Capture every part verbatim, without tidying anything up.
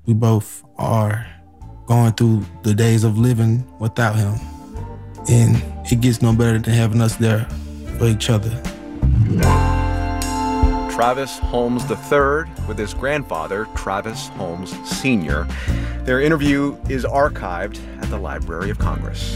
We both are going through the days of living without him. And it gets no better than having us there for each other. Travis Holmes the third with his grandfather, Travis Holmes Senior Their interview is archived at the Library of Congress.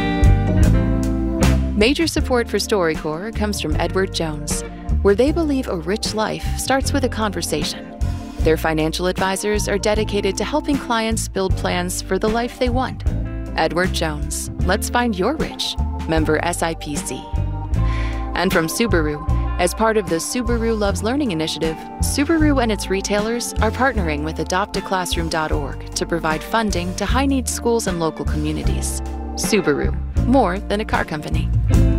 Major support for StoryCorps comes from Edward Jones, where they believe a rich life starts with a conversation. Their financial advisors are dedicated to helping clients build plans for the life they want. Edward Jones, let's find your rich. Member S I P C. And from Subaru, as part of the Subaru Loves Learning initiative, Subaru and its retailers are partnering with adopt a classroom dot org to provide funding to high-needs schools and local communities. Subaru, more than a car company.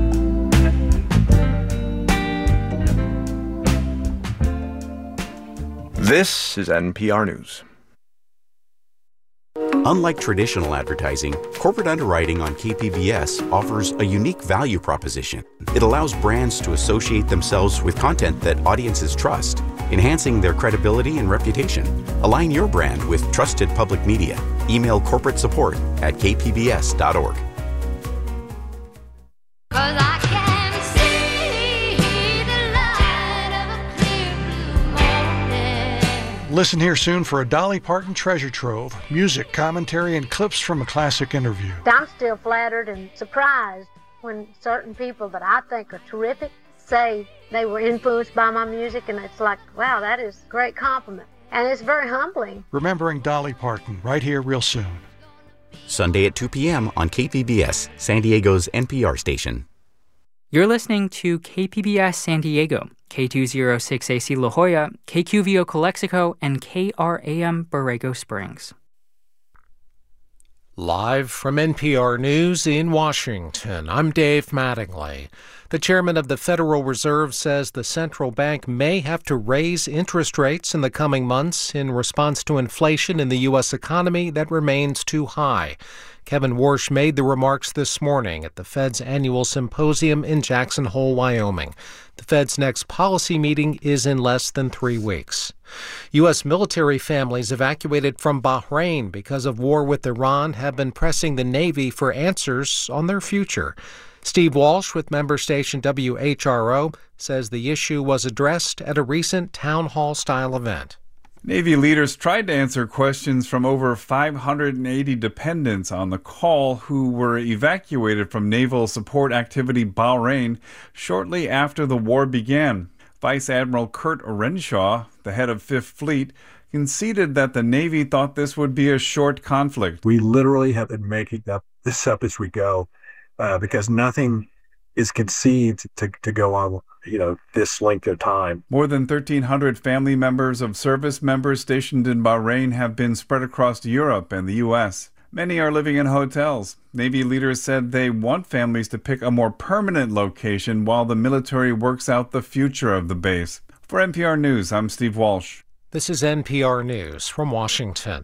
This is N P R News. Unlike traditional advertising, corporate underwriting on K P B S offers a unique value proposition. It allows brands to associate themselves with content that audiences trust, enhancing their credibility and reputation. Align your brand with trusted public media. Email corporate support at k p b s dot org. Listen here soon for a Dolly Parton treasure trove, music, commentary, and clips from a classic interview. I'm still flattered and surprised when certain people that I think are terrific say they were influenced by my music, and it's like, wow, that is a great compliment. And it's very humbling. Remembering Dolly Parton, right here real soon. Sunday at two p.m. on K P B S, San Diego's N P R station. You're listening to K P B S San Diego, K two oh six A C La Jolla, K Q V O Calexico, and K R A M Borrego Springs. Live from N P R News in Washington, I'm Dave Mattingly. The chairman of the Federal Reserve says the central bank may have to raise interest rates in the coming months in response to inflation in the U S economy that remains too high. Kevin Warsh made the remarks this morning at the Fed's annual symposium in Jackson Hole, Wyoming. The Fed's next policy meeting is in less than three weeks. U S military families evacuated from Bahrain because of war with Iran have been pressing the Navy for answers on their future. Steve Walsh with member station W H R O says the issue was addressed at a recent town hall-style event. Navy leaders tried to answer questions from over five hundred eighty dependents on the call who were evacuated from Naval Support Activity Bahrain shortly after the war began. Vice Admiral Kurt Orenshaw, the head of Fifth Fleet, conceded that the Navy thought this would be a short conflict. We literally have been making up this up as we go uh, because nothing is conceived to, to go on, you know, this length of time. More than thirteen hundred family members of service members stationed in Bahrain have been spread across Europe and the U S. Many are living in hotels. Navy leaders said they want families to pick a more permanent location while the military works out the future of the base. For N P R News, I'm Steve Walsh. This is N P R News from Washington.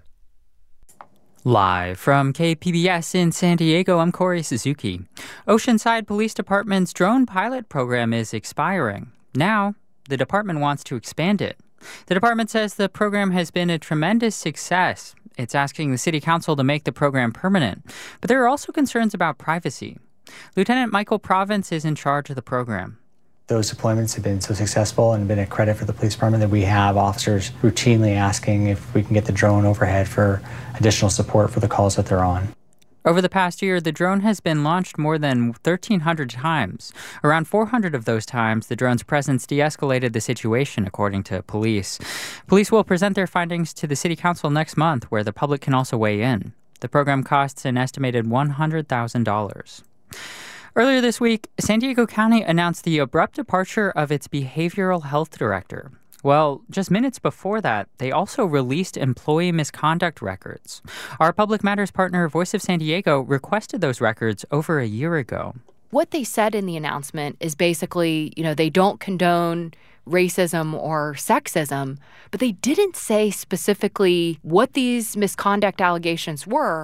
Live from K P B S in San Diego, I'm Corey Suzuki. Oceanside Police Department's drone pilot program is expiring. Now, the department wants to expand it. The department says the program has been a tremendous success. It's asking the city council to make the program permanent. But there are also concerns about privacy. Lieutenant Michael Province is in charge of the program. Those deployments have been so successful and been a credit for the police department that we have officers routinely asking if we can get the drone overhead for additional support for the calls that they're on. Over the past year, the drone has been launched more than thirteen hundred times. Around four hundred of those times, the drone's presence de-escalated the situation, according to police. Police will present their findings to the city council next month, where the public can also weigh in. The program costs an estimated one hundred thousand dollars. Earlier this week, San Diego County announced the abrupt departure of its behavioral health director. Well, just minutes before that, they also released employee misconduct records. Our Public Matters partner, Voice of San Diego, requested those records over a year ago. What they said in the announcement is basically, you know, they don't condone racism or sexism, but they didn't say specifically what these misconduct allegations were.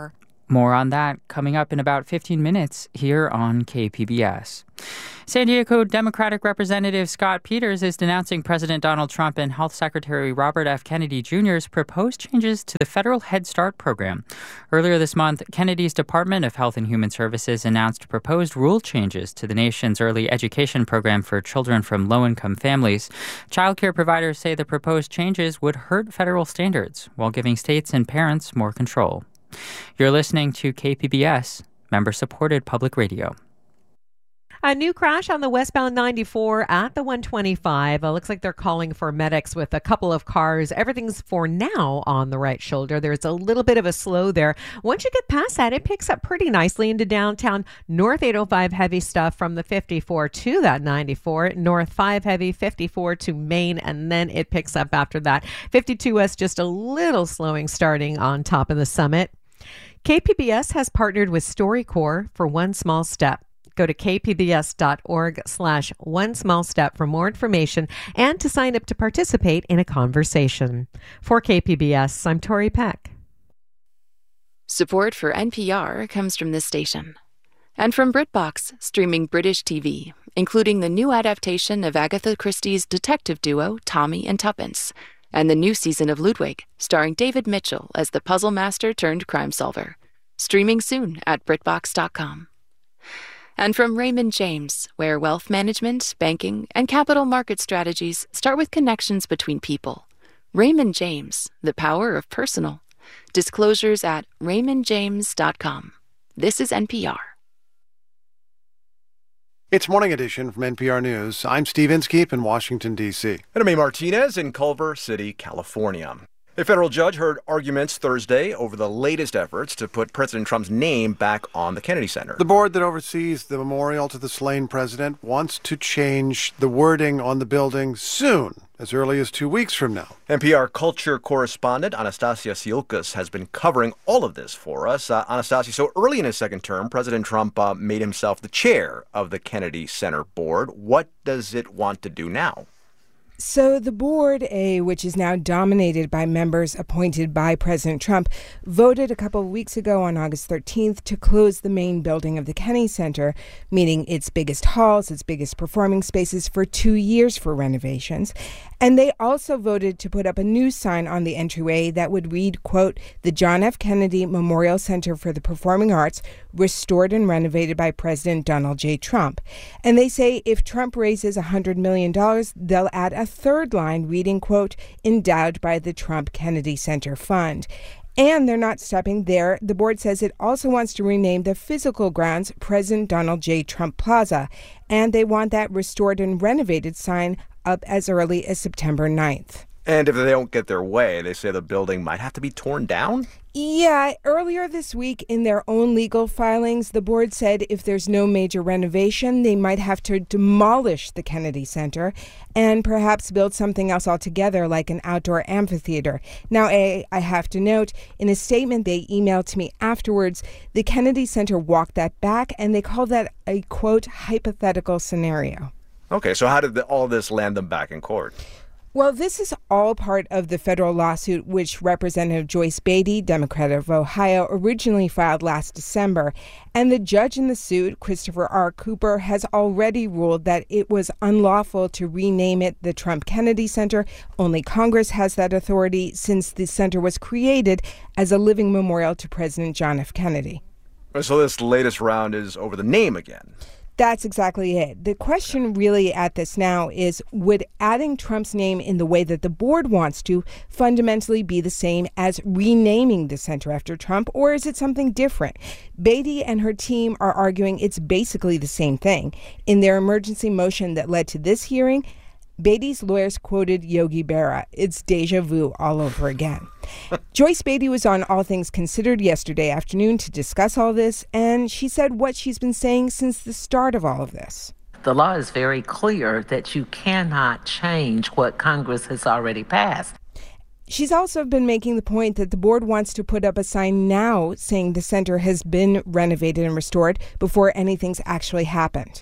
More on that coming up in about fifteen minutes here on K P B S. San Diego Democratic Representative Scott Peters is denouncing President Donald Trump and Health Secretary Robert F. Kennedy Junior's proposed changes to the federal Head Start program. Earlier this month, Kennedy's Department of Health and Human Services announced proposed rule changes to the nation's early education program for children from low-income families. Child care providers say the proposed changes would hurt federal standards while giving states and parents more control. You're listening to K P B S, member-supported public radio. A new crash on the westbound ninety-four at the one twenty-five. It looks like they're calling for medics with a couple of cars. Everything's for now on the right shoulder. There's a little bit of a slow there. Once you get past that, it picks up pretty nicely into downtown. North eight oh five heavy stuff from the fifty-four to that ninety-four. North five heavy, fifty-four to Main, and then it picks up after that. fifty-two West just a little slowing starting on top of the Summit. K P B S has partnered with StoryCorps for One Small Step. Go to kpbs.org slash one small step for more information and to sign up to participate in a conversation. For K P B S, I'm Tori Peck. Support for N P R comes from this station. And from BritBox, streaming British T V, including the new adaptation of Agatha Christie's detective duo Tommy and Tuppence, and the new season of Ludwig, starring David Mitchell as the puzzle master turned crime solver. Streaming soon at BritBox dot com. And from Raymond James, where wealth management, banking, and capital market strategies start with connections between people. Raymond James, the power of personal. Disclosures at raymond james dot com. This is N P R. It's Morning Edition from N P R News. I'm Steve Inskeep in Washington, D C. And I'm A. Martinez in Culver City, California. A federal judge heard arguments Thursday over the latest efforts to put President Trump's name back on the Kennedy Center. The board that oversees the memorial to the slain president wants to change the wording on the building soon, as early as two weeks from now. N P R culture correspondent Anastasia Siolkas has been covering all of this for us. Uh, Anastasia, so early in his second term, President Trump uh, made himself the chair of the Kennedy Center board. What does it want to do now? So the board, a which is now dominated by members appointed by President Trump, voted a couple of weeks ago on August thirteenth to close the main building of the Kennedy Center, meaning its biggest halls, its biggest performing spaces, for two years for renovations. And they also voted to put up a new sign on the entryway that would read, quote, "The John F. Kennedy Memorial Center for the Performing Arts, restored and renovated by President Donald J. Trump." And they say if Trump raises one hundred million dollars, they'll add a third line reading, quote, "Endowed by the Trump Kennedy Center Fund." And they're not stopping there. The board says it also wants to rename the physical grounds President Donald J. Trump Plaza. And they want that restored and renovated sign up as early as September ninth. And if they don't get their way, they say the building might have to be torn down? Yeah, earlier this week in their own legal filings, the board said if there's no major renovation, they might have to demolish the Kennedy Center and perhaps build something else altogether, like an outdoor amphitheater. Now, I, I have to note, in a statement they emailed to me afterwards, the Kennedy Center walked that back, and they called that a, quote, hypothetical scenario. Okay, so how did the, all this land them back in court? Well, this is all part of the federal lawsuit which Representative Joyce Beatty, Democrat of Ohio, originally filed last December. And the judge in the suit, Christopher R. Cooper, has already ruled that it was unlawful to rename it the Trump Kennedy Center. Only Congress has that authority since the center was created as a living memorial to President John F. Kennedy. So this latest round is over the name again. That's exactly it. The question really at this now is, would adding Trump's name in the way that the board wants to fundamentally be the same as renaming the center after Trump, or is it something different? Beatty and her team are arguing it's basically the same thing. In their emergency motion that led to this hearing, Beatty's lawyers quoted Yogi Berra. It's deja vu all over again. Joyce Beatty was on All Things Considered yesterday afternoon to discuss all this, and she said what she's been saying since the start of all of this. The law is very clear that you cannot change what Congress has already passed. She's also been making the point that the board wants to put up a sign now saying the center has been renovated and restored before anything's actually happened.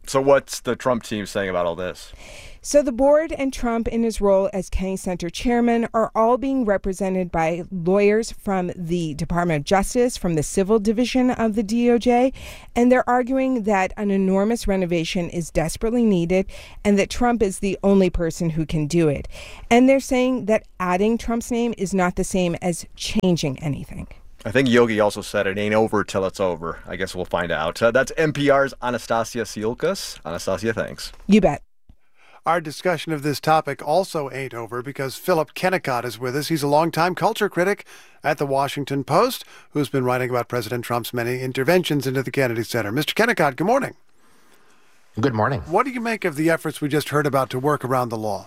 So what's the Trump team saying about all this? So the board and Trump in his role as Kennedy Center chairman are all being represented by lawyers from the Department of Justice, from the civil division of the D O J, and they're arguing that an enormous renovation is desperately needed and that Trump is the only person who can do it. And they're saying that adding Trump's name is not the same as changing anything. I think Yogi also said it ain't over till it's over. I guess we'll find out. Uh, that's N P R's Anastasia Siolkas. Anastasia, thanks. You bet. Our discussion of this topic also ain't over because Philip Kennicott is with us. He's a longtime culture critic at the Washington Post who's been writing about President Trump's many interventions into the Kennedy Center. Mister Kennicott, good morning. Good morning. What do you make of the efforts we just heard about to work around the law?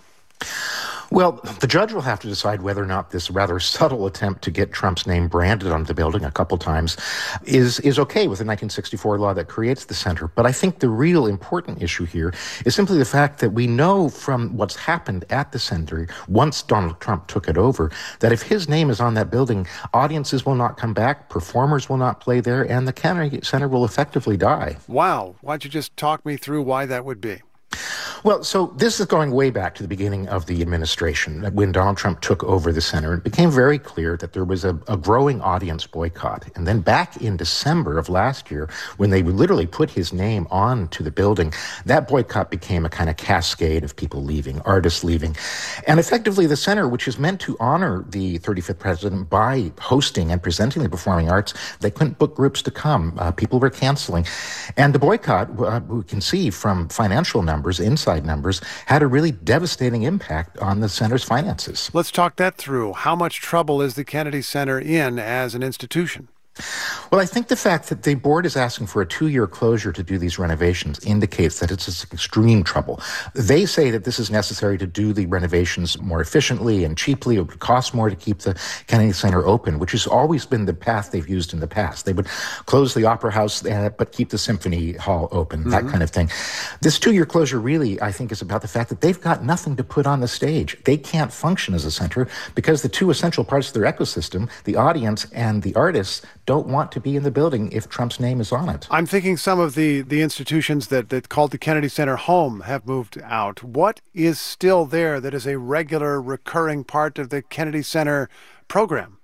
Well, the judge will have to decide whether or not this rather subtle attempt to get Trump's name branded on the building a couple times is is okay with the nineteen sixty-four law that creates the center. But I think the real important issue here is simply the fact that we know from what's happened at the center, once Donald Trump took it over, that if his name is on that building, audiences will not come back, performers will not play there, and the Kennedy Center will effectively die. Wow. Why don't you just talk me through why that would be? Well, so this is going way back to the beginning of the administration. When Donald Trump took over the center, it became very clear that there was a, a growing audience boycott. And then back in December of last year, when they literally put his name on to the building, that boycott became a kind of cascade of people leaving, artists leaving. And effectively, the center, which is meant to honor the thirty-fifth president by hosting and presenting the performing arts, they couldn't book groups to come. Uh, people were canceling. And the boycott, uh, we can see from financial numbers, inside numbers, had a really devastating impact on the center's finances. Let's talk that through. How much trouble is the Kennedy Center in as an institution? Well, I think the fact that the board is asking for a two-year closure to do these renovations indicates that it's extreme trouble. They say that this is necessary to do the renovations more efficiently and cheaply. It would cost more to keep the Kennedy Center open, which has always been the path they've used in the past. They would close the Opera House, uh, but keep the Symphony Hall open, mm-hmm. that kind of thing. This two-year closure really, I think, is about the fact that they've got nothing to put on the stage. They can't function as a center because the two essential parts of their ecosystem, the audience and the artists, don't want to be in the building if Trump's name is on it. I'm thinking some of the, the institutions that, that called the Kennedy Center home have moved out. What is still there that is a regular, recurring part of the Kennedy Center program?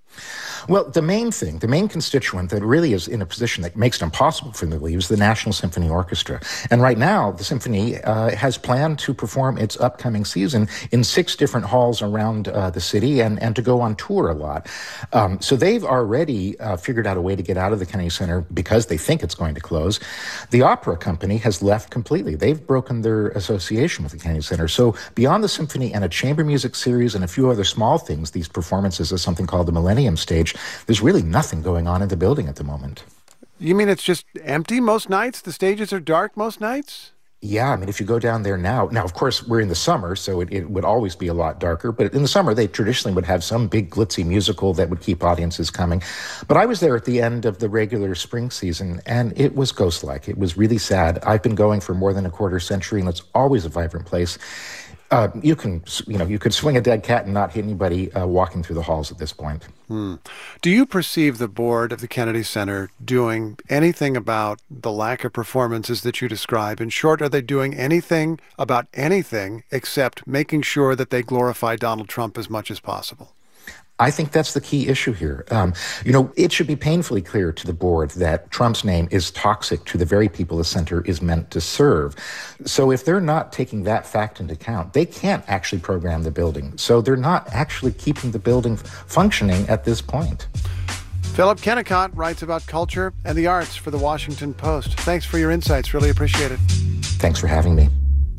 Well, the main thing, the main constituent that really is in a position that makes it impossible for them to leave is the National Symphony Orchestra. And right now, the symphony uh, has planned to perform its upcoming season in six different halls around uh, the city and, and to go on tour a lot. Um, so they've already uh, figured out a way to get out of the Kennedy Center because they think it's going to close. The opera company has left completely. They've broken their association with the Kennedy Center. So beyond the symphony and a chamber music series and a few other small things, these performances of something called the Millennium Stage, there's really nothing going on in the building at the moment. You mean it's just empty most nights? The stages are dark most nights? Yeah, I mean, if you go down there now, now, of course, we're in the summer, so it, it would always be a lot darker. But in the summer, they traditionally would have some big glitzy musical that would keep audiences coming. But I was there at the end of the regular spring season, and it was ghost-like. It was really sad. I've been going for more than a quarter century, and it's always a vibrant place. Uh, you can, you know, you could swing a dead cat and not hit anybody uh, walking through the halls at this point. Hmm. Do you perceive the board of the Kennedy Center doing anything about the lack of performances that you describe? In short, are they doing anything about anything except making sure that they glorify Donald Trump as much as possible? I think that's the key issue here. Um, you know, it should be painfully clear to the board that Trump's name is toxic to the very people the center is meant to serve. So if they're not taking that fact into account, they can't actually program the building. So they're not actually keeping the building functioning at this point. Philip Kennicott writes about culture and the arts for the Washington Post. Thanks for your insights. Really appreciate it. Thanks for having me.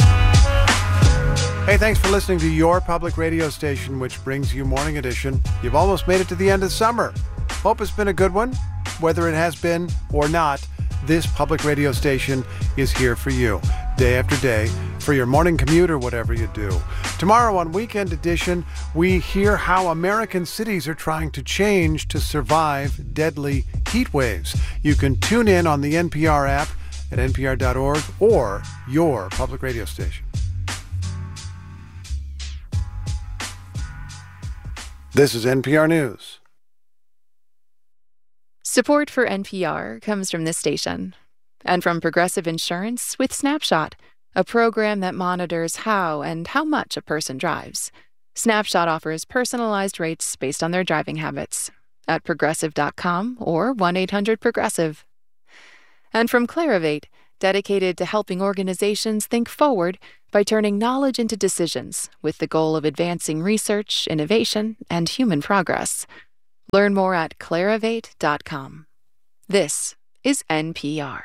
Hey, thanks for listening to your public radio station, which brings you Morning Edition. You've almost made it to the end of summer. Hope it's been a good one. Whether it has been or not, this public radio station is here for you, day after day, for your morning commute or whatever you do. Tomorrow on Weekend Edition, we hear how American cities are trying to change to survive deadly heat waves. You can tune in on the N P R app at N P R dot org or your public radio station. This is N P R News. Support for N P R comes from this station. And from Progressive Insurance with Snapshot, a program that monitors how and how much a person drives. Snapshot offers personalized rates based on their driving habits at progressive dot com or one eight hundred progressive. And from Clarivate, dedicated to helping organizations think forward by turning knowledge into decisions with the goal of advancing research, innovation, and human progress. Learn more at clarivate dot com. This is N P R.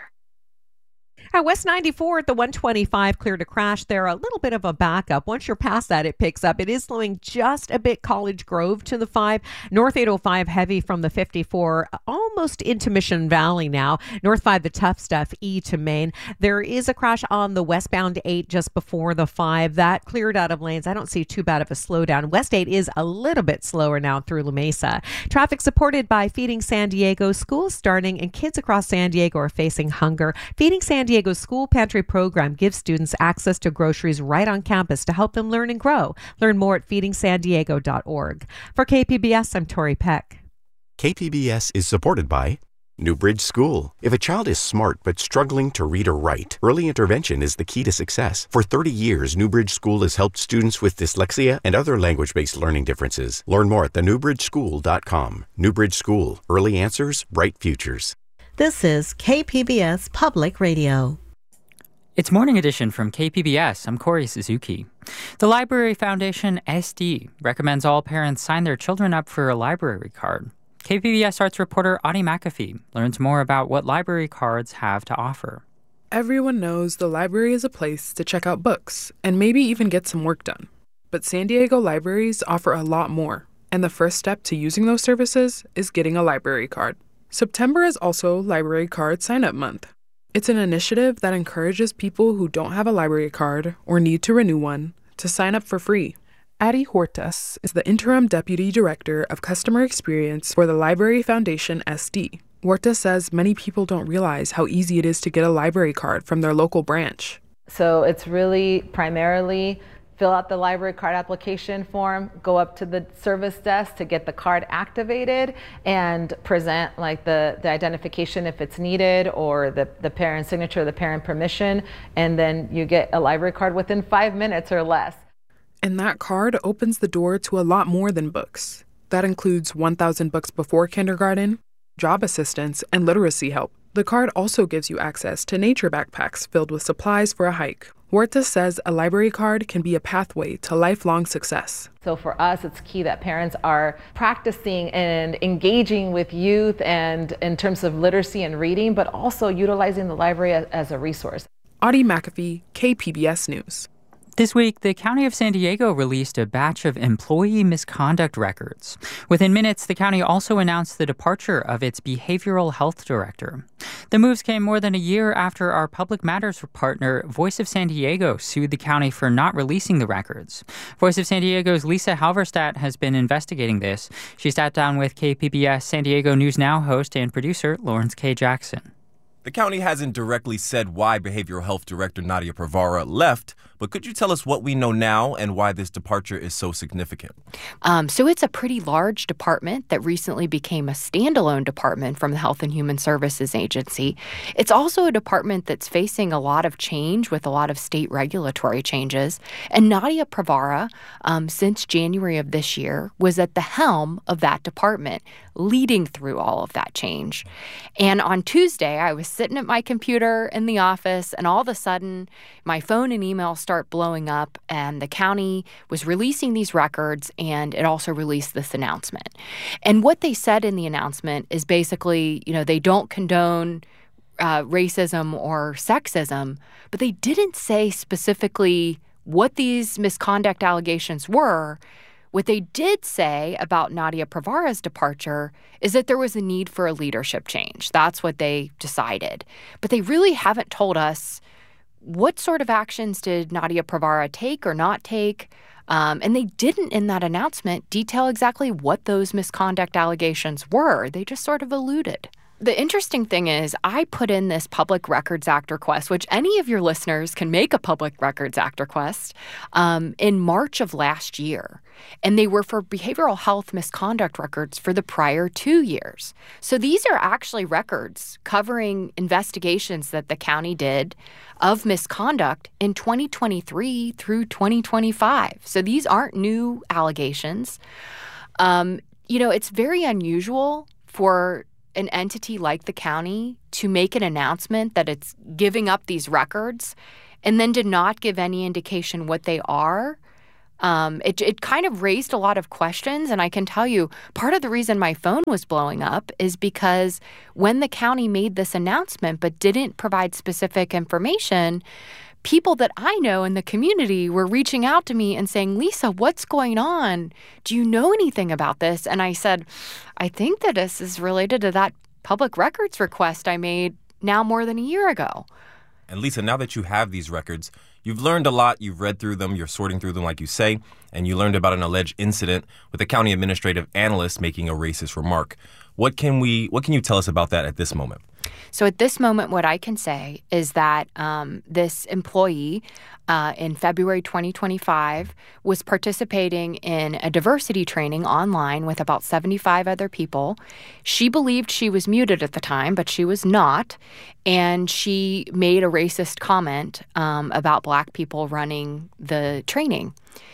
At West ninety-four at the one twenty-five, clear to crash there. A little bit of a backup. Once you're past that, it picks up. It is slowing just a bit College Grove to the five. North eight oh five heavy from the fifty-four, almost into Mission Valley now. North five, the tough stuff, E to Main. There is a crash on the westbound eight just before the five. That cleared out of lanes. I don't see too bad of a slowdown. West eight is a little bit slower now through La Mesa. Traffic supported by Feeding San Diego. School starting and kids across San Diego are facing hunger. Feeding San Diego School Pantry program gives students access to groceries right on campus to help them learn and grow. Learn more at feeding san diego dot org. For K P B S, I'm Tori Peck. K P B S is supported by Newbridge School. If a child is smart but struggling to read or write, early intervention is the key to success. For thirty years, Newbridge School has helped students with dyslexia and other language-based learning differences. Learn more at the newbridge school dot com. Newbridge School. Early answers, bright futures. This is K P B S Public Radio. It's Morning Edition from K P B S. I'm Corey Suzuki. The Library Foundation S D recommends all parents sign their children up for a library card. K P B S Arts reporter Audie McAfee learns more about what library cards have to offer. Everyone knows the library is a place to check out books and maybe even get some work done. But San Diego libraries offer a lot more, and the first step to using those services is getting a library card. September is also Library Card Sign-Up Month. It's an initiative that encourages people who don't have a library card or need to renew one to sign up for free. Addie Hortas is the Interim Deputy Director of Customer Experience for the Library Foundation S D. Hortas says many people don't realize how easy it is to get a library card from their local branch. So it's really primarily fill out the library card application form, go up to the service desk to get the card activated, and present like the, the identification if it's needed, or the, the parent signature, the parent permission, and then you get a library card within five minutes or less. And that card opens the door to a lot more than books. That includes one thousand books before kindergarten, job assistance, and literacy help. The card also gives you access to nature backpacks filled with supplies for a hike. Huerta says a library card can be a pathway to lifelong success. So for us, it's key that parents are practicing and engaging with youth and in terms of literacy and reading, but also utilizing the library as, as a resource. Audie McAfee, K P B S News. This week, the County of San Diego released a batch of employee misconduct records. Within minutes, the county also announced the departure of its behavioral health director. The moves came more than a year after our Public Matters partner, Voice of San Diego, sued the county for not releasing the records. Voice of San Diego's Lisa Halverstadt has been investigating this. She sat down with K P B S San Diego News Now host and producer Lawrence K. Jackson. The county hasn't directly said why Behavioral Health Director Nadia Pravara left, but could you tell us what we know now and why this departure is so significant? Um, so it's a pretty large department that recently became a standalone department from the Health and Human Services Agency. It's also a department that's facing a lot of change with a lot of state regulatory changes. And Nadia Pravara, um, since January of this year, was at the helm of that department, leading through all of that change. And on Tuesday, I was sitting at my computer in the office, and all of a sudden, my phone and email start blowing up, and the county was releasing these records, and it also released this announcement. And what they said in the announcement is basically, you know, they don't condone uh, racism or sexism, but they didn't say specifically what these misconduct allegations were. What they did say about Nadia Pravara's departure is that there was a need for a leadership change. That's what they decided. But they really haven't told us what sort of actions did Nadia Pravara take or not take. Um, and they didn't, in that announcement, detail exactly what those misconduct allegations were. They just sort of alluded. The interesting thing is I put in this Public Records Act request, which any of your listeners can make a Public Records Act request, um, in March of last year. And they were for behavioral health misconduct records for the prior two years. So these are actually records covering investigations that the county did of misconduct in twenty twenty-three through twenty twenty-five. So these aren't new allegations. Um, you know, it's very unusual for an entity like the county to make an announcement that it's giving up these records and then did not give any indication what they are. Um, it, it kind of raised a lot of questions. And I can tell you, part of the reason my phone was blowing up is because when the county made this announcement but didn't provide specific information, people that I know in the community were reaching out to me and saying, Lisa, what's going on? Do you know anything about this? And I said, I think that this is related to that public records request I made now more than a year ago. And Lisa, now that you have these records, you've learned a lot, you've read through them, you're sorting through them like you say, and you learned about an alleged incident with a county administrative analyst making a racist remark. What can we, what can you tell us about that at this moment? So at this moment, what I can say is that um, this employee uh, in February twenty twenty-five was participating in a diversity training online with about seventy-five other people. She believed she was muted at the time, but she was not. And she made a racist comment um, about Black people running the training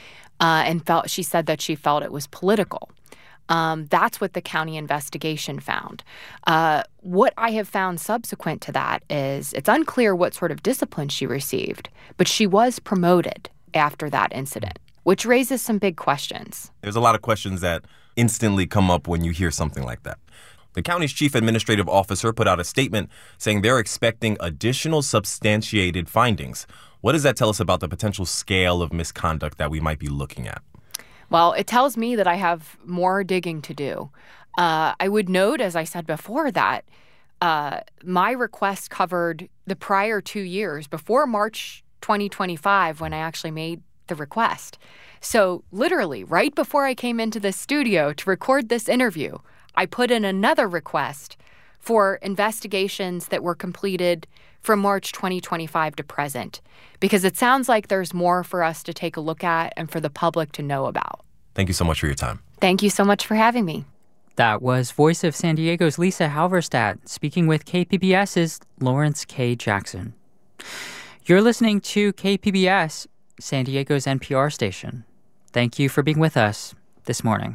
uh, and felt she said that she felt it was political. Um, that's what the county investigation found. Uh, what I have found subsequent to that is it's unclear what sort of discipline she received, but she was promoted after that incident, which raises some big questions. There's a lot of questions that instantly come up when you hear something like that. The county's chief administrative officer put out a statement saying they're expecting additional substantiated findings. What does that tell us about the potential scale of misconduct that we might be looking at? Well, it tells me that I have more digging to do. Uh, I would note, as I said before, that uh, my request covered the prior two years before March twenty twenty-five when I actually made the request. So literally, right before I came into the studio to record this interview, I put in another request for investigations that were completed from March twenty twenty-five to present, because it sounds like there's more for us to take a look at and for the public to know about. Thank you so much for your time. Thank you so much for having me. That was Voice of San Diego's Lisa Halverstadt speaking with K P B S's Lawrence K. Jackson. You're listening to K P B S, San Diego's N P R station. Thank you for being with us this morning.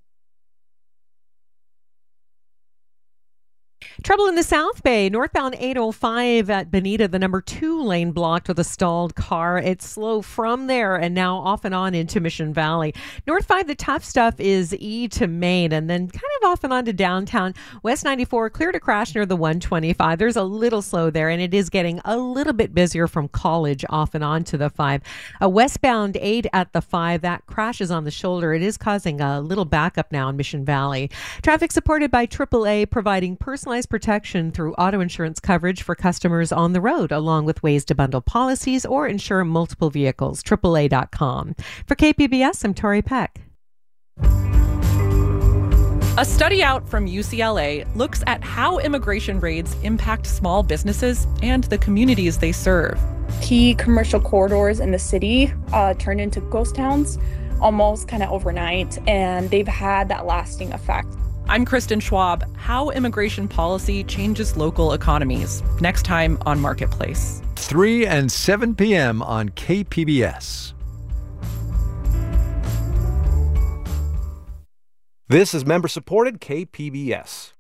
Trouble in the South Bay. Northbound eight oh five at Bonita, the number two lane blocked with a stalled car. It's slow from there and now off and on into Mission Valley. North five, the tough stuff is E to Main and then kind of off and on to downtown. West ninety-four, clear to crash near the one twenty-five. There's a little slow there, and it is getting a little bit busier from College off and on to the five. A westbound eight at the five, that crashes on the shoulder. It is causing a little backup now in Mission Valley. Traffic supported by triple A, providing personalized protection through auto insurance coverage for customers on the road, along with ways to bundle policies or insure multiple vehicles. triple A dot com. For K P B S, I'm Tori Peck. A study out from U C L A looks at how immigration raids impact small businesses and the communities they serve. Key commercial corridors in the city uh, turned into ghost towns almost kind of overnight, and they've had that lasting effect. I'm Kristen Schwab. How immigration policy changes local economies. Next time on Marketplace. three and seven p.m. on K P B S. This is member-supported K P B S.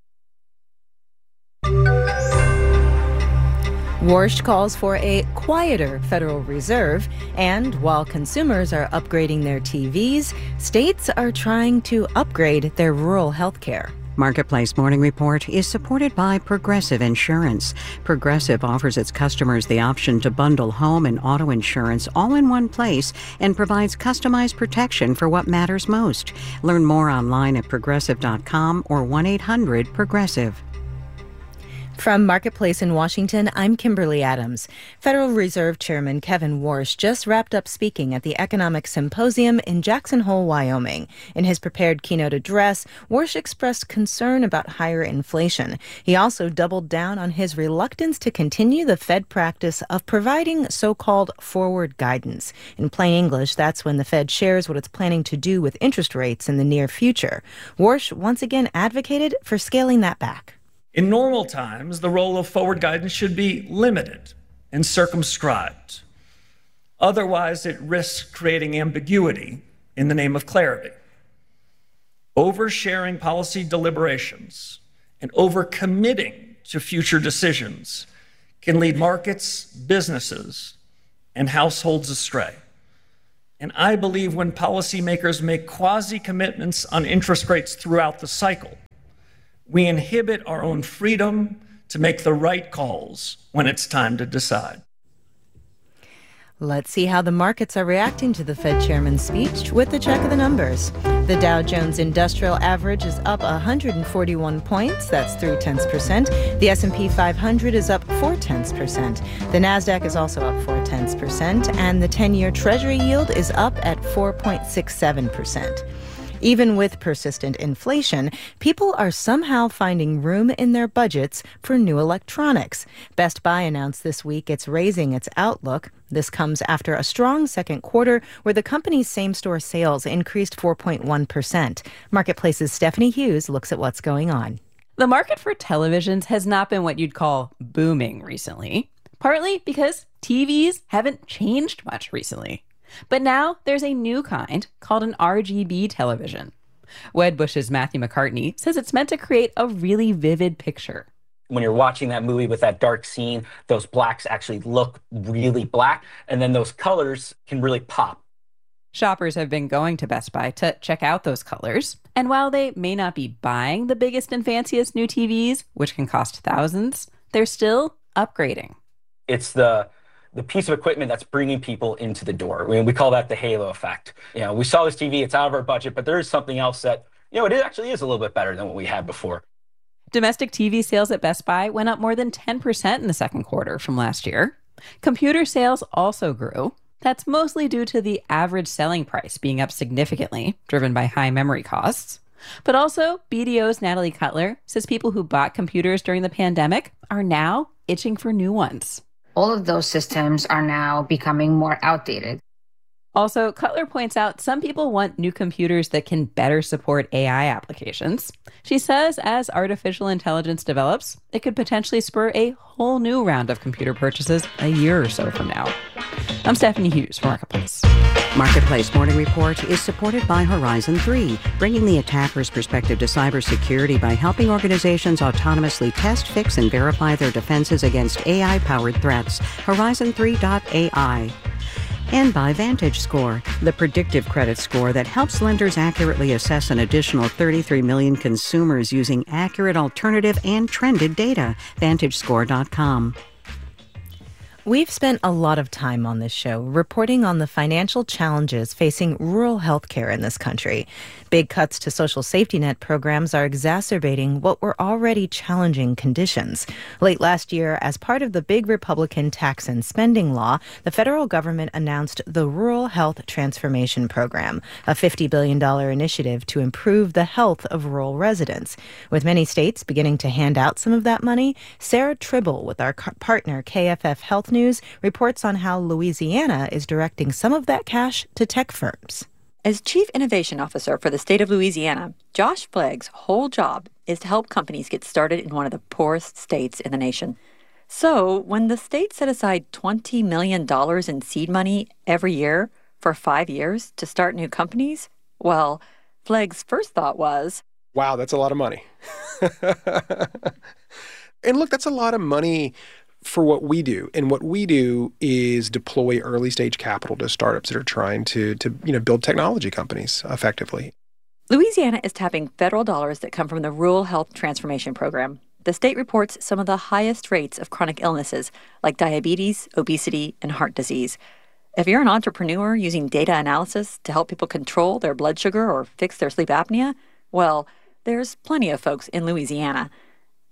Warsh calls for a quieter Federal Reserve, and while consumers are upgrading their T Vs, states are trying to upgrade their rural health care. Marketplace Morning Report is supported by Progressive Insurance. Progressive offers its customers the option to bundle home and auto insurance all in one place and provides customized protection for what matters most. Learn more online at progressive dot com or one eight hundred progressive. From Marketplace in Washington, I'm Kimberly Adams. Federal Reserve Chairman Kevin Warsh just wrapped up speaking at the Economic Symposium in Jackson Hole, Wyoming. In his prepared keynote address, Warsh expressed concern about higher inflation. He also doubled down on his reluctance to continue the Fed practice of providing so-called forward guidance. In plain English, that's when the Fed shares what it's planning to do with interest rates in the near future. Warsh once again advocated for scaling that back. In normal times, the role of forward guidance should be limited and circumscribed. Otherwise, it risks creating ambiguity in the name of clarity. Oversharing policy deliberations and overcommitting to future decisions can lead markets, businesses, and households astray. And I believe when policymakers make quasi-commitments on interest rates throughout the cycle, we inhibit our own freedom to make the right calls when it's time to decide. Let's see how the markets are reacting to the Fed chairman's speech with the check of the numbers. The Dow Jones Industrial Average is up one hundred forty-one points. That's three tenths percent. The S and P five hundred is up four tenths percent. The Nasdaq is also up four tenths percent, and the ten-year Treasury yield is up at four point six seven percent. Even with persistent inflation, people are somehow finding room in their budgets for new electronics. Best Buy announced this week it's raising its outlook. This comes after a strong second quarter where the company's same-store sales increased four point one percent. Marketplace's Stephanie Hughes looks at what's going on. The market for televisions has not been what you'd call booming recently, partly because T Vs haven't changed much recently. But now there's a new kind called an R G B television. Wedbush's Matthew McCartney says it's meant to create a really vivid picture. When you're watching that movie with that dark scene, those blacks actually look really black, and then those colors can really pop. Shoppers have been going to Best Buy to check out those colors. And while they may not be buying the biggest and fanciest new T Vs, which can cost thousands, they're still upgrading. It's the the piece of equipment that's bringing people into the door. I mean, we call that the halo effect. You know, we saw this T V, it's out of our budget, but there is something else that, you know, it actually is a little bit better than what we had before. Domestic T V sales at Best Buy went up more than ten percent in the second quarter from last year. Computer sales also grew. That's mostly due to the average selling price being up significantly, driven by high memory costs. But also, B D O's Natalie Cutler says people who bought computers during the pandemic are now itching for new ones. All of those systems are now becoming more outdated. Also, Cutler points out some people want new computers that can better support A I applications. She says as artificial intelligence develops, it could potentially spur a whole new round of computer purchases a year or so from now. I'm Stephanie Hughes for Marketplace. Marketplace Morning Report is supported by Horizon three, bringing the attacker's perspective to cybersecurity by helping organizations autonomously test, fix, and verify their defenses against A I-powered threats. Horizon three dot A I. And by VantageScore, the predictive credit score that helps lenders accurately assess an additional thirty-three million consumers using accurate alternative and trended data. Vantage Score dot com. We've spent a lot of time on this show reporting on the financial challenges facing rural health care in this country. Big cuts to social safety net programs are exacerbating what were already challenging conditions. Late last year, as part of the big Republican tax and spending law, the federal government announced the Rural Health Transformation Program, a fifty billion dollars initiative to improve the health of rural residents. With many states beginning to hand out some of that money, Sarah Tribble with our partner K F F Health News reports on how Louisiana is directing some of that cash to tech firms. As Chief Innovation Officer for the state of Louisiana, Josh Flegg's whole job is to help companies get started in one of the poorest states in the nation. So when the state set aside twenty million dollars in seed money every year for five years to start new companies, well, Flegg's first thought was, wow, that's a lot of money. And look, that's a lot of money for what we do. And what we do is deploy early stage capital to startups that are trying to, to you know, build technology companies effectively. Louisiana is tapping federal dollars that come from the Rural Health Transformation Program. The state reports some of the highest rates of chronic illnesses like diabetes, obesity, and heart disease. If you're an entrepreneur using data analysis to help people control their blood sugar or fix their sleep apnea, well, there's plenty of folks in Louisiana.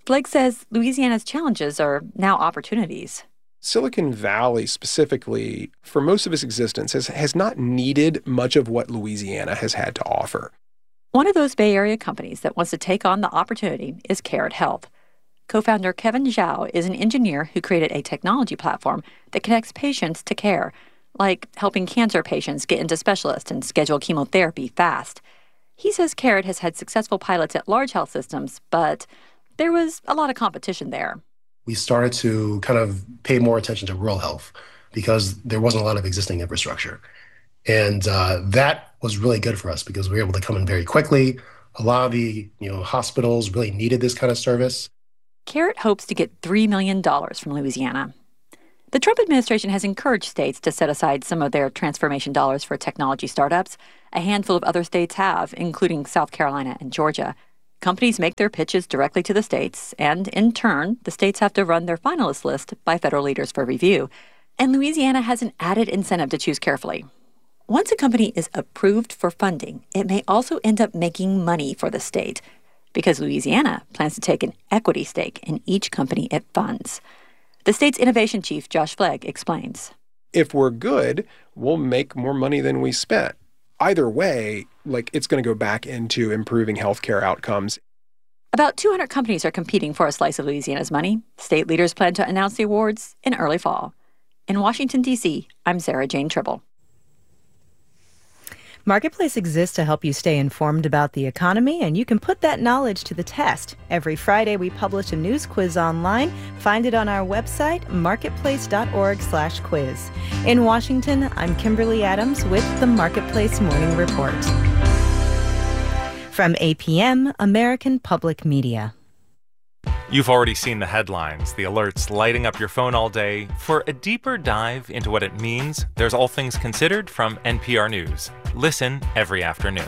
Flake says Louisiana's challenges are now opportunities. Silicon Valley specifically, for most of its existence, has, has not needed much of what Louisiana has had to offer. One of those Bay Area companies that wants to take on the opportunity is Carrot Health. Co-founder Kevin Zhao is an engineer who created a technology platform that connects patients to care, like helping cancer patients get into specialists and schedule chemotherapy fast. He says Carrot has had successful pilots at large health systems, but there was a lot of competition there. We started to kind of pay more attention to rural health because there wasn't a lot of existing infrastructure. And uh, that was really good for us because we were able to come in very quickly. A lot of the you know hospitals really needed this kind of service. Carrot hopes to get three million dollars from Louisiana. The Trump administration has encouraged states to set aside some of their transformation dollars for technology startups. A handful of other states have, including South Carolina and Georgia. Companies make their pitches directly to the states, and in turn, the states have to run their finalist list by federal leaders for review. And Louisiana has an added incentive to choose carefully. Once a company is approved for funding, it may also end up making money for the state, because Louisiana plans to take an equity stake in each company it funds. The state's innovation chief, Josh Flegg, explains. If we're good, we'll make more money than we spent. Either way, like it's going to go back into improving healthcare outcomes. About two hundred companies are competing for a slice of Louisiana's money. State leaders plan to announce the awards in early fall. In Washington, D C, I'm Sarah Jane Tribble. Marketplace exists to help you stay informed about the economy, and you can put that knowledge to the test. Every Friday, we publish a news quiz online. Find it on our website, marketplace.org slash quiz. In Washington, I'm Kimberly Adams with the Marketplace Morning Report. From A P M, American Public Media. You've already seen the headlines, the alerts lighting up your phone all day. For a deeper dive into what it means, there's All Things Considered from N P R News. Listen every afternoon.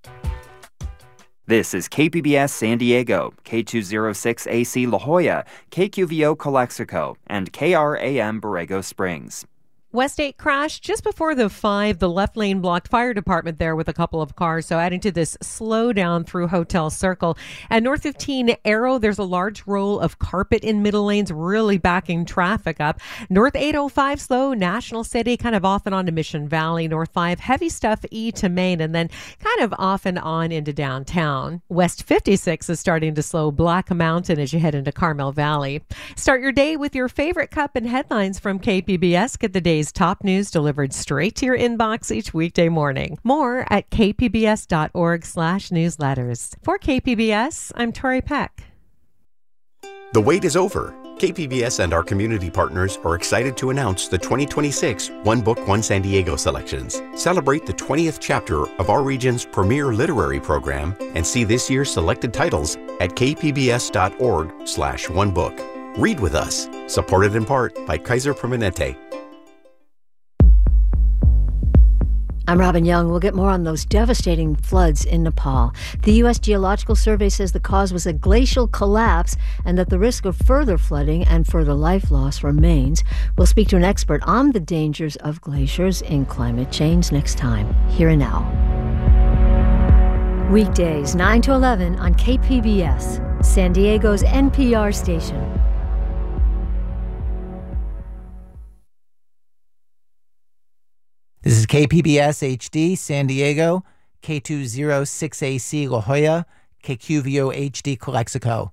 This is K P B S San Diego, K two oh six A C La Jolla, K Q V O Calexico, and K R A M Borrego Springs. West eight crash just before the five. The left lane blocked fire department there with a couple of cars, so adding to this slowdown through Hotel Circle. And North fifteen Arrow, there's a large roll of carpet in middle lanes, really backing traffic up. North eight oh five slow, National City, kind of off and on to Mission Valley. North five, heavy stuff E to Main, and then kind of off and on into downtown. West fifty-six is starting to slow, Black Mountain as you head into Carmel Valley. Start your day with your favorite cup and headlines from K P B S. Get the day's top news delivered straight to your inbox each weekday morning. More at kpbs.org slash newsletters. For K P B S, I'm Tori Peck. The wait is over. K P B S and our community partners are excited to announce the twenty twenty-six One Book, One San Diego selections. Celebrate the twentieth chapter of our region's premier literary program and see this year's selected titles at kpbs.org slash one book. Read with us. Supported in part by Kaiser Permanente. I'm Robin Young. We'll get more on those devastating floods in Nepal. The U S Geological Survey says the cause was a glacial collapse and that the risk of further flooding and further life loss remains. We'll speak to an expert on the dangers of glaciers in climate change next time, here and now. Weekdays, nine to eleven on K P B S, San Diego's N P R station. This is K P B S H D San Diego, K two oh six A C La Jolla, K Q V O H D Calexico.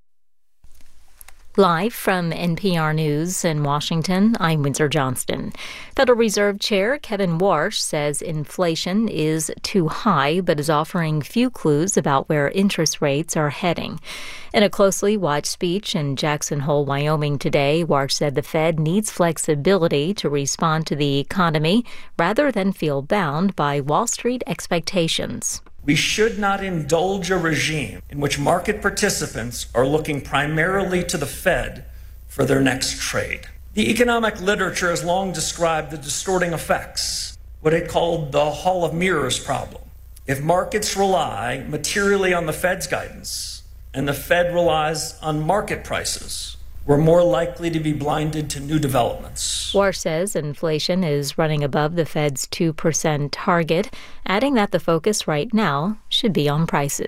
Live from N P R News in Washington, I'm Windsor Johnston. Federal Reserve Chair Kevin Warsh says inflation is too high, but is offering few clues about where interest rates are heading. In a closely watched speech in Jackson Hole, Wyoming today, Warsh said the Fed needs flexibility to respond to the economy rather than feel bound by Wall Street expectations. We should not indulge a regime in which market participants are looking primarily to the Fed for their next trade. The economic literature has long described the distorting effects, what it called the Hall of Mirrors problem. If markets rely materially on the Fed's guidance and the Fed relies on market prices, we're more likely to be blinded to new developments. Warsh says inflation is running above the Fed's two percent target, adding that the focus right now should be on prices.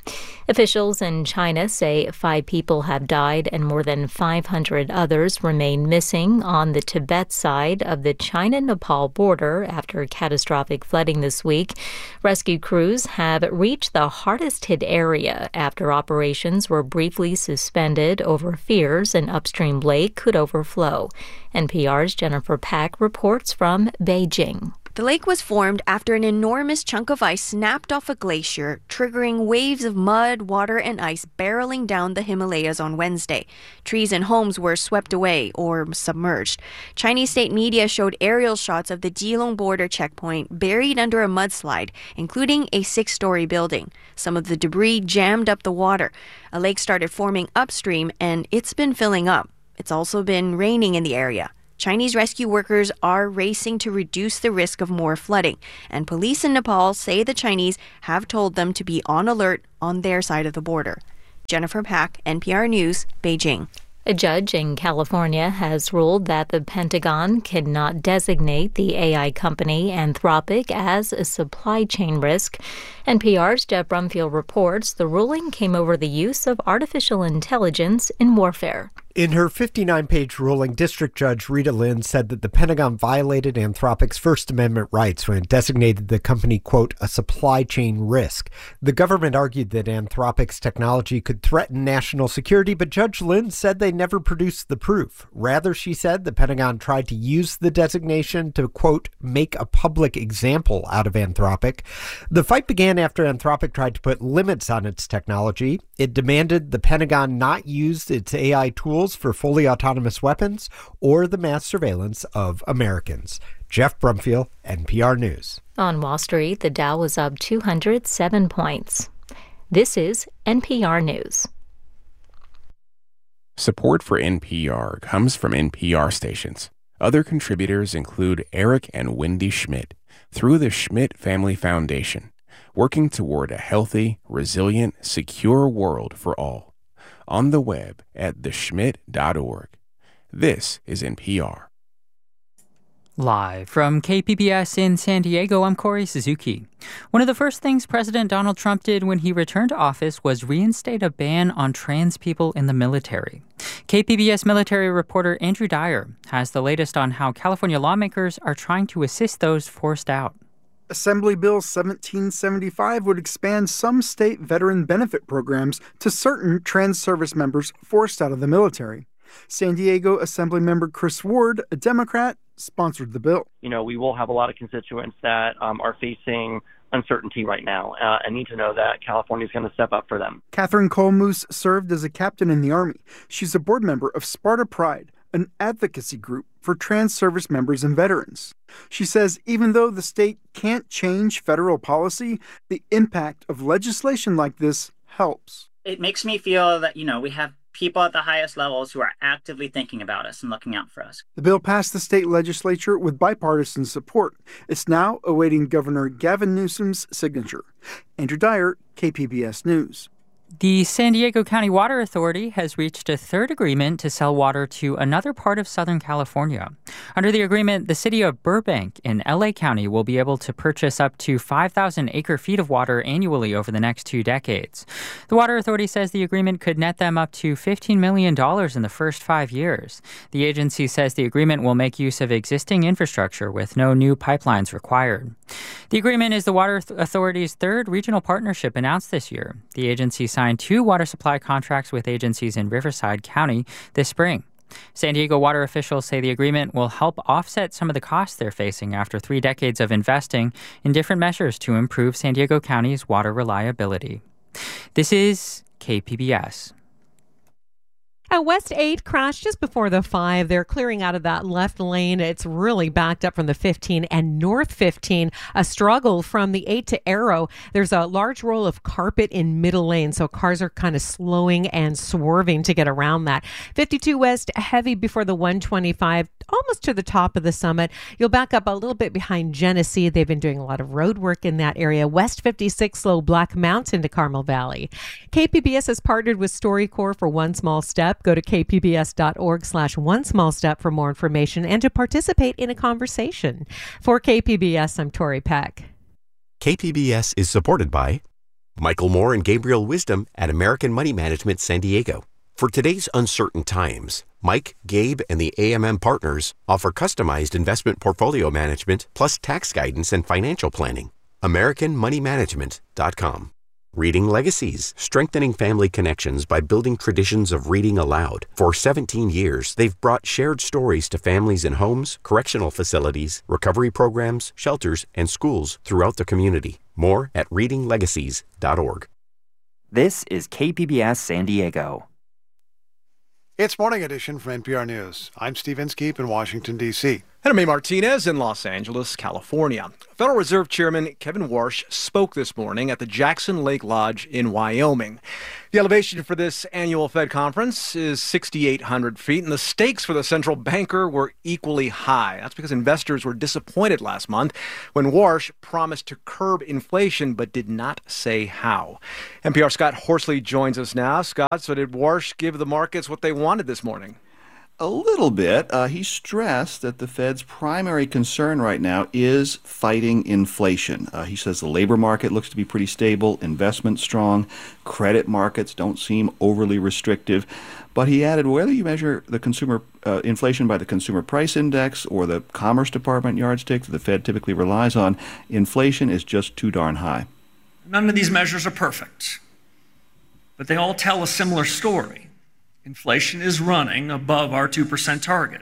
Officials in China say five people have died and more than five hundred others remain missing on the Tibet side of the China-Nepal border after catastrophic flooding this week. Rescue crews have reached the hardest-hit area after operations were briefly suspended over fears an upstream lake could overflow. N P R's Jennifer Pack reports from Beijing. The lake was formed after an enormous chunk of ice snapped off a glacier, triggering waves of mud, water, and ice barreling down the Himalayas on Wednesday. Trees and homes were swept away or submerged. Chinese state media showed aerial shots of the Jilong border checkpoint buried under a mudslide, including a six-story building. Some of the debris jammed up the water. A lake started forming upstream, and it's been filling up. It's also been raining in the area. Chinese rescue workers are racing to reduce the risk of more flooding, and police in Nepal say the Chinese have told them to be on alert on their side of the border. Jennifer Pack, N P R News, Beijing. A judge in California has ruled that the Pentagon cannot designate the A I company Anthropic as a supply chain risk. N P R's Jeff Brumfield reports the ruling came over the use of artificial intelligence in warfare. In her fifty-nine page ruling, District Judge Rita Lynn said that the Pentagon violated Anthropic's First Amendment rights when it designated the company, quote, a supply chain risk. The government argued that Anthropic's technology could threaten national security, but Judge Lynn said they never produced the proof. Rather, she said, the Pentagon tried to use the designation to, quote, make a public example out of Anthropic. The fight began after Anthropic tried to put limits on its technology. It demanded the Pentagon not use its A I tools for fully autonomous weapons or the mass surveillance of Americans. Jeff Brumfield, N P R News. On Wall Street, the Dow was up two hundred seven points. This is N P R News. Support for N P R comes from N P R stations. Other contributors include Eric and Wendy Schmidt through the Schmidt Family Foundation, working toward a healthy, resilient, secure world for all. On the web at the schmidt dot org. This is N P R. Live from K P B S in San Diego, I'm Corey Suzuki. One of the first things President Donald Trump did when he returned to office was reinstate a ban on trans people in the military. K P B S military reporter Andrew Dyer has the latest on how California lawmakers are trying to assist those forced out. Assembly Bill seventeen seventy-five would expand some state veteran benefit programs to certain trans service members forced out of the military. San Diego Assemblymember Chris Ward, a Democrat, sponsored the bill. You know, we will have a lot of constituents that um, are facing uncertainty right now uh, and need to know that California is going to step up for them. Catherine Colmoose served as a captain in the Army. She's a board member of Sparta Pride, an advocacy group for trans service members and veterans. She says even though the state can't change federal policy, the impact of legislation like this helps. It makes me feel that, you know, we have people at the highest levels who are actively thinking about us and looking out for us. The bill passed the state legislature with bipartisan support. It's now awaiting Governor Gavin Newsom's signature. Andrew Dyer, K P B S News. The San Diego County Water Authority has reached a third agreement to sell water to another part of Southern California. Under the agreement, the city of Burbank in L A County will be able to purchase up to five thousand acre-feet of water annually over the next two decades. The Water Authority says the agreement could net them up to fifteen million dollars in the first five years. The agency says the agreement will make use of existing infrastructure with no new pipelines required. The agreement is the Water Authority's third regional partnership announced this year. The agency signed two water supply contracts with agencies in Riverside County this spring. San Diego water officials say the agreement will help offset some of the costs they're facing after three decades of investing in different measures to improve San Diego County's water reliability. This is K P B S. A West eight crashed just before the five. They're clearing out of that left lane. It's really backed up from the fifteen and North fifteen. A struggle from the eight to Arrow. There's a large roll of carpet in middle lane, so cars are kind of slowing and swerving to get around that. fifty-two West heavy before the one twenty-five, almost to the top of the Summit. You'll back up a little bit behind Genesee. They've been doing a lot of road work in that area. West fifty-six slow Black Mountain to Carmel Valley. K P B S has partnered with StoryCorps for One Small Step. Go to k p b s dot org slash one small step for more information and to participate in a conversation. For K P B S, I'm Tori Peck. K P B S is supported by Michael Moore and Gabriel Wisdom at American Money Management San Diego. For today's uncertain times, Mike, Gabe, and the A M M partners offer customized investment portfolio management plus tax guidance and financial planning. American Money Management dot com. Reading Legacies, strengthening family connections by building traditions of reading aloud. For seventeen years, they've brought shared stories to families in homes, correctional facilities, recovery programs, shelters, and schools throughout the community. More at reading legacies dot org. This is K P B S San Diego. It's Morning Edition from N P R News. I'm Steve Inskeep in Washington, D C And I'm May Martinez in Los Angeles, California. Federal Reserve Chairman Kevin Warsh spoke this morning at the Jackson Lake Lodge in Wyoming. The elevation for this annual Fed conference is six thousand eight hundred feet, and the stakes for the central banker were equally high. That's because investors were disappointed last month when Warsh promised to curb inflation but did not say how. N P R Scott Horsley joins us now. Scott, so did Warsh give the markets what they wanted this morning? A little bit. Uh, he stressed that the Fed's primary concern right now is fighting inflation. Uh, he says the labor market looks to be pretty stable, investment strong, credit markets don't seem overly restrictive. But he added, whether you measure the consumer uh, inflation by the Consumer Price Index or the Commerce Department yardstick that the Fed typically relies on, inflation is just too darn high. None of these measures are perfect, but they all tell a similar story. Inflation is running above our two percent target.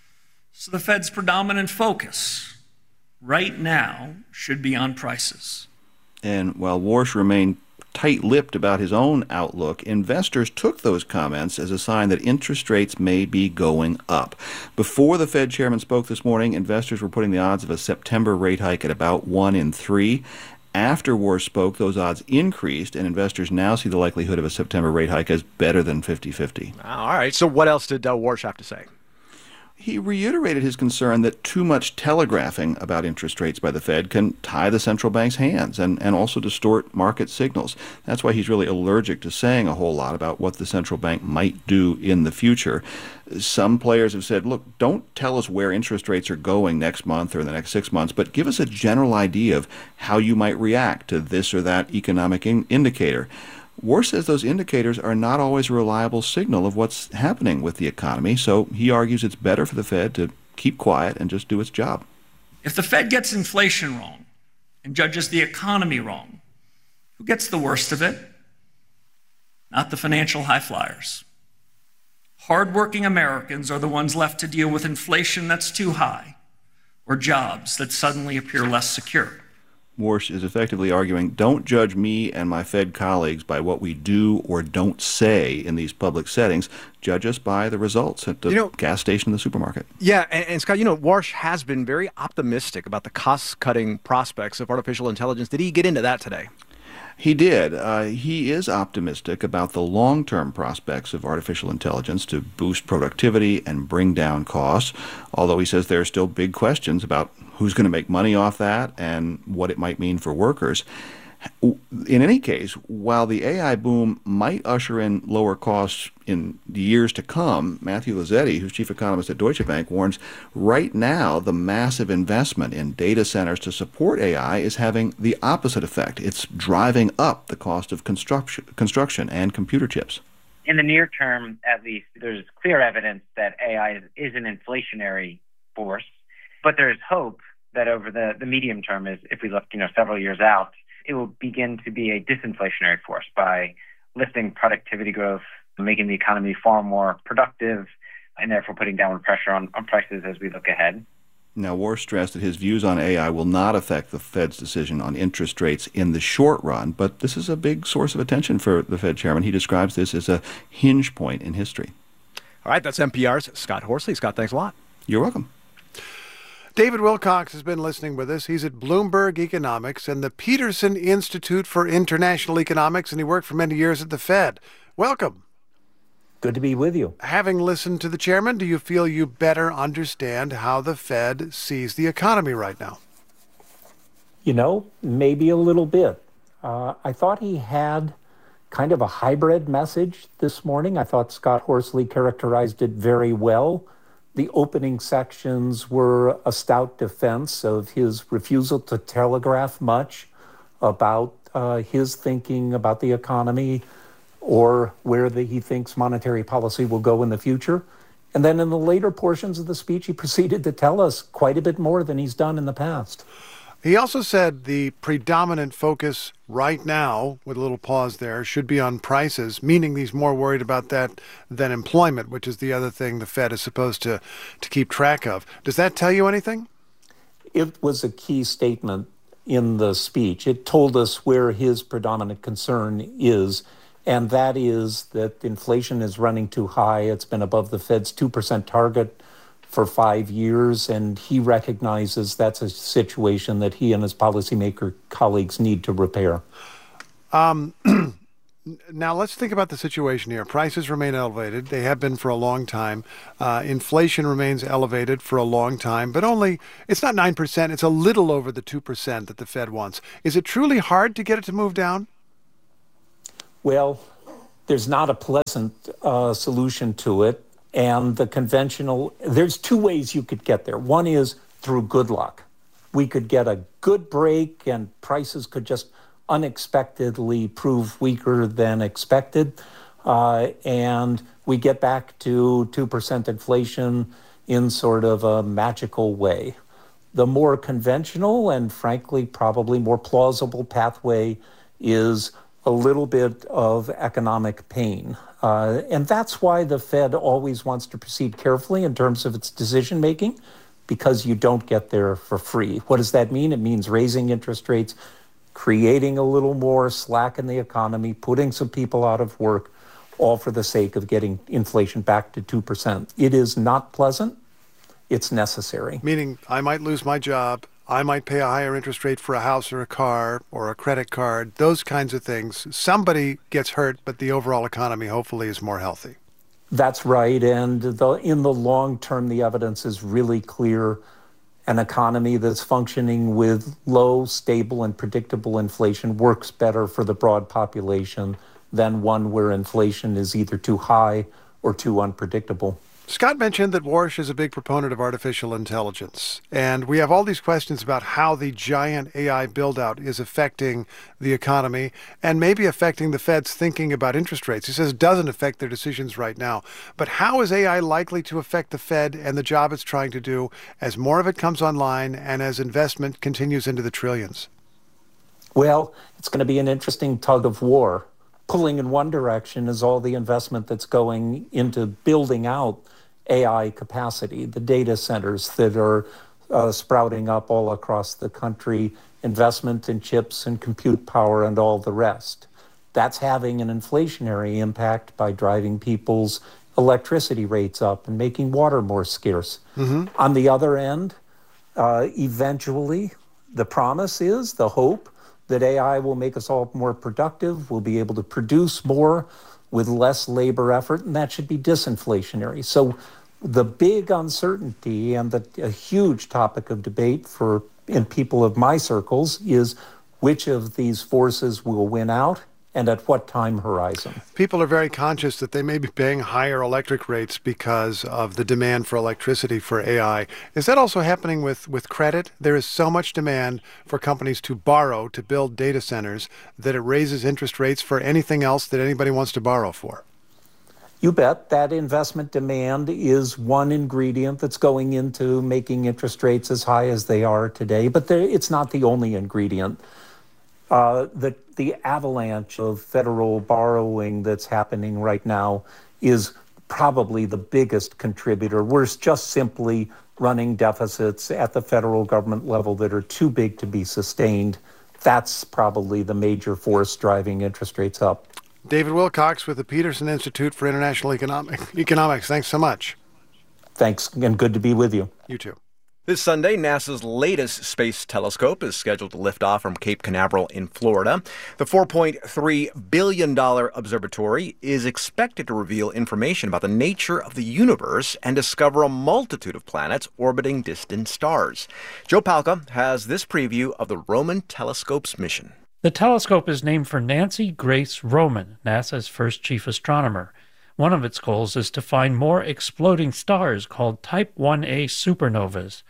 So the Fed's predominant focus right now should be on prices. And while Warsh remained tight-lipped about his own outlook, investors took those comments as a sign that interest rates may be going up. Before the Fed chairman spoke this morning, investors were putting the odds of a September rate hike at about one in three. After Warsh spoke, those odds increased, and investors now see the likelihood of a September rate hike as better than fifty-fifty. All right, so what else did uh, Warsh have to say? He reiterated his concern that too much telegraphing about interest rates by the Fed can tie the central bank's hands and, and also distort market signals. That's why he's really allergic to saying a whole lot about what the central bank might do in the future. Some players have said, look, don't tell us where interest rates are going next month or the next six months, but give us a general idea of how you might react to this or that economic in- indicator. Warsh says those indicators are not always a reliable signal of what's happening with the economy, so he argues it's better for the Fed to keep quiet and just do its job. If the Fed gets inflation wrong and judges the economy wrong, who gets the worst of it? Not the financial high flyers. Hardworking Americans are the ones left to deal with inflation that's too high or jobs that suddenly appear less secure. Warsh is effectively arguing, don't judge me and my Fed colleagues by what we do or don't say in these public settings. Judge us by the results at the you know, gas station and the supermarket. Yeah, and, and Scott, you know, Warsh has been very optimistic about the cost-cutting prospects of artificial intelligence. Did he get into that today? He did. Uh, he is optimistic about the long-term prospects of artificial intelligence to boost productivity and bring down costs, although he says there are still big questions about who's going to make money off that and what it might mean for workers. In any case, while the A I boom might usher in lower costs in the years to come, Matthew Lazzetti, who's chief economist at Deutsche Bank, warns right now the massive investment in data centers to support A I is having the opposite effect. It's driving up the cost of construction, construction and computer chips. In the near term, at least, there's clear evidence that A I is an inflationary force, but there's hope that over the, the medium term, is if we look, you know, several years out, it will begin to be a disinflationary force by lifting productivity growth, making the economy far more productive, and therefore putting downward pressure on, on prices as we look ahead. Now, Warsh stressed that his views on A I will not affect the Fed's decision on interest rates in the short run, but this is a big source of attention for the Fed chairman. He describes this as a hinge point in history. All right, that's N P R's Scott Horsley. Scott, thanks a lot. You're welcome. David Wilcox has been listening with us. He's at Bloomberg Economics and the Peterson Institute for International Economics, and he worked for many years at the Fed. Welcome. Good to be with you. Having listened to the chairman, do you feel you better understand how the Fed sees the economy right now? You know, maybe a little bit. Uh, I thought he had kind of a hybrid message this morning. I thought Scott Horsley characterized it very well. The opening sections were a stout defense of his refusal to telegraph much about uh, his thinking about the economy or where the, he thinks monetary policy will go in the future. And then in the later portions of the speech, he proceeded to tell us quite a bit more than he's done in the past. He also said the predominant focus right now, with a little pause there, should be on prices, meaning he's more worried about that than employment, which is the other thing the Fed is supposed to, to keep track of. Does that tell you anything? It was a key statement in the speech. It told us where his predominant concern is, and that is that inflation is running too high. It's been above the Fed's two percent target for five years, and he recognizes that's a situation that he and his policymaker colleagues need to repair. Um, now, let's think about the situation here. Prices remain elevated. They have been for a long time. Uh, inflation remains elevated for a long time, but only, it's not nine percent. It's a little over the two percent that the Fed wants. Is it truly hard to get it to move down? Well, there's not a pleasant uh, solution to it. And the conventional, there's two ways you could get there. One is through good luck. We could get a good break and prices could just unexpectedly prove weaker than expected. Uh, and we get back to two percent inflation in sort of a magical way. The more conventional and frankly probably more plausible pathway is a little bit of economic pain. Uh, and that's why the Fed always wants to proceed carefully in terms of its decision making, because you don't get there for free. What does that mean? It means raising interest rates, creating a little more slack in the economy, putting some people out of work, all for the sake of getting inflation back to two percent. It is not pleasant. It's necessary. Meaning I might lose my job. I might pay a higher interest rate for a house or a car or a credit card, those kinds of things. Somebody gets hurt, but the overall economy hopefully is more healthy. That's right. And the, in the long term, the evidence is really clear. An economy that's functioning with low, stable, and predictable inflation works better for the broad population than one where inflation is either too high or too unpredictable. Scott mentioned that Warsh is a big proponent of artificial intelligence, and we have all these questions about how the giant A I build-out is affecting the economy and maybe affecting the Fed's thinking about interest rates. He says it doesn't affect their decisions right now. But how is A I likely to affect the Fed and the job it's trying to do as more of it comes online and as investment continues into the trillions? Well, it's going to be an interesting tug of war. Pulling in one direction is all the investment that's going into building out A I capacity, the data centers that are uh, sprouting up all across the country, investment in chips and compute power and all the rest. That's having an inflationary impact by driving people's electricity rates up and making water more scarce. Mm-hmm. On the other end, uh, eventually, the promise is, the hope, that A I will make us all more productive, we'll be able to produce more with less labor effort, and that should be disinflationary. So the big uncertainty and the, a huge topic of debate for in people of my circles is which of these forces will win out and at what time horizon. People are very conscious that they may be paying higher electric rates because of the demand for electricity for A I. Is that also happening with, with credit? There is so much demand for companies to borrow to build data centers that it raises interest rates for anything else that anybody wants to borrow for. You bet. That investment demand is one ingredient that's going into making interest rates as high as they are today, but it's not the only ingredient. Uh, the, the avalanche of federal borrowing that's happening right now is probably the biggest contributor. We're just simply running deficits at the federal government level that are too big to be sustained. That's probably the major force driving interest rates up. David Wilcox with the Peterson Institute for International Economic, Economics. Thanks so much. Thanks, and good to be with you. You too. This Sunday, NASA's latest space telescope is scheduled to lift off from Cape Canaveral in Florida. The four point three billion dollars observatory is expected to reveal information about the nature of the universe and discover a multitude of planets orbiting distant stars. Joe Palca has this preview of the Roman telescope's mission. The telescope is named for Nancy Grace Roman, NASA's first chief astronomer. One of its goals is to find more exploding stars called Type one A supernovas.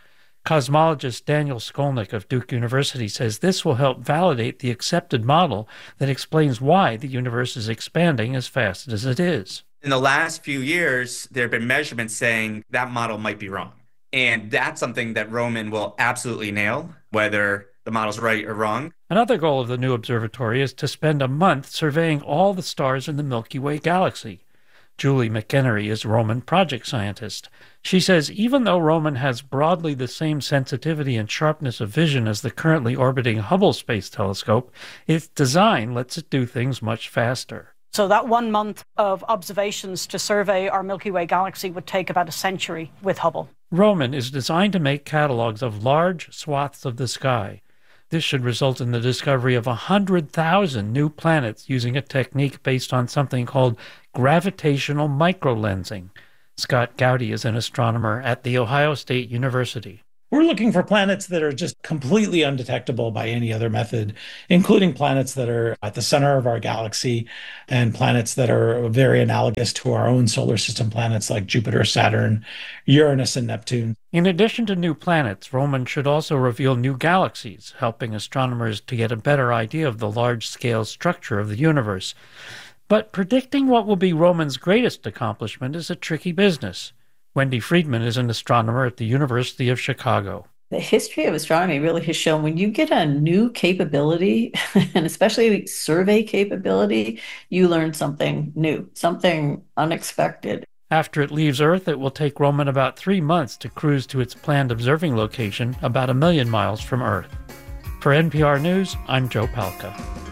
Cosmologist Daniel Skolnick of Duke University says this will help validate the accepted model that explains why the universe is expanding as fast as it is. In the last few years, there have been measurements saying that model might be wrong. And that's something that Roman will absolutely nail, whether the model's right or wrong. Another goal of the new observatory is to spend a month surveying all the stars in the Milky Way galaxy. Julie McEnery is Roman project scientist. She says even though Roman has broadly the same sensitivity and sharpness of vision as the currently orbiting Hubble Space Telescope, its design lets it do things much faster. So that one month of observations to survey our Milky Way galaxy would take about a century with Hubble. Roman is designed to make catalogs of large swaths of the sky. This should result in the discovery of one hundred thousand new planets using a technique based on something called gravitational microlensing. Scott Gowdy is an astronomer at The Ohio State University. We're looking for planets that are just completely undetectable by any other method, including planets that are at the center of our galaxy and planets that are very analogous to our own solar system planets like Jupiter, Saturn, Uranus, and Neptune. In addition to new planets, Roman should also reveal new galaxies, helping astronomers to get a better idea of the large-scale structure of the universe. But predicting what will be Roman's greatest accomplishment is a tricky business. Wendy Friedman is an astronomer at the University of Chicago. The history of astronomy really has shown when you get a new capability, and especially survey capability, you learn something new, something unexpected. After it leaves Earth, it will take Roman about three months to cruise to its planned observing location about a million miles from Earth. For N P R News, I'm Joe Palca.